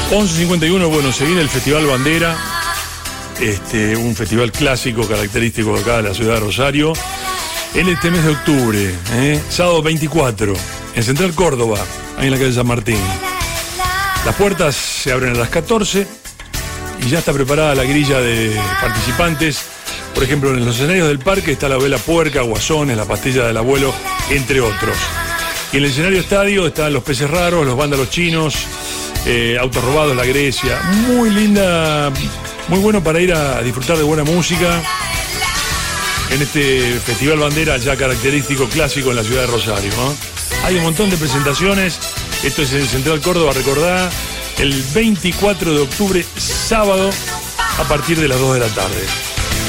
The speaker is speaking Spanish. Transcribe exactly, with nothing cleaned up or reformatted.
once cincuenta y uno, bueno, se viene el Festival Bandera, este, un festival clásico característico de acá de la ciudad de Rosario, en este mes de octubre, ¿eh? Sábado veinticuatro, en Central Córdoba, ahí en la calle San Martín. Las puertas se abren a las catorce y ya está preparada la grilla de participantes. Por ejemplo, en los escenarios del parque está la Vela Puerca, Guasones, la Pastilla del Abuelo, entre otros. Y en el escenario estadio están los Peces Raros, los Vándalos Chinos, eh, Autos Robados, La Grecia. Muy linda, muy bueno para ir a disfrutar de buena música en este Festival Bandera ya característico, clásico en la ciudad de Rosario, ¿no? Hay un montón de presentaciones. Esto es en Central Córdoba, recordá, el veinticuatro de octubre, sábado, a partir de las dos de la tarde.